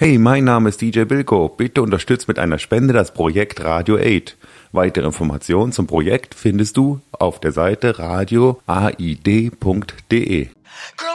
Hey, mein Name ist DJ Bilko. Bitte unterstützt mit einer Spende das Projekt Radio 8. Weitere Informationen zum Projekt findest du auf der Seite radioaid.de.